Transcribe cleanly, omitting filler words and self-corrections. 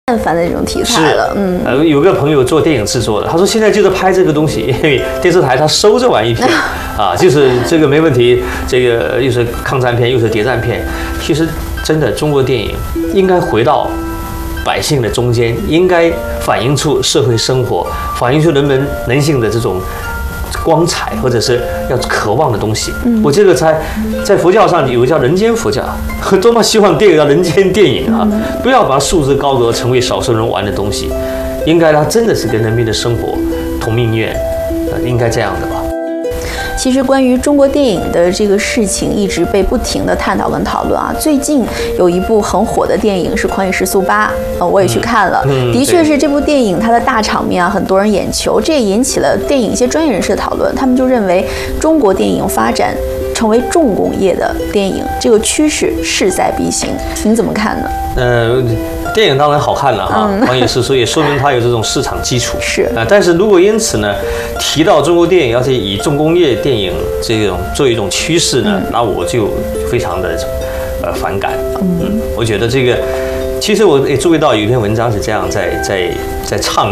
厌烦的那种题材了。 有个朋友做电影制作的，他说现在就是拍这个东西，因为电视台他收这玩意片啊，就是这个没问题，这个又是抗战片又是谍战片。其实真的中国电影应该回到百姓的中间，应该反映出社会生活，反映出人性的这种光彩，或者是要渴望的东西。我这个在佛教上有个叫人间佛教，多么希望电影叫人间电影啊！不要把它束之高阁，成为少数人玩的东西。应该它真的是跟人民的生活同命运，应该这样的吧。 其实关于中国电影的这个事情一直被不停的探讨跟讨论啊。最近有一部很火的电影是《狂野时速8》，我也去看了，的确是这部电影它的大场面啊，很多人眼球，这也引起了电影一些专业人士的讨论。他们就认为中国电影发展成为重工业的电影，这个趋势势在必行。您怎么看呢？ 电影当然好看了哈，《狂野时速》也说明它有这种市场基础。 是啊，但是如果因此呢，提到中国电影要是以重工业电影这种作为一种趋势呢，那我就非常的反感。我觉得这个，其实我也注意到有一篇文章是这样在倡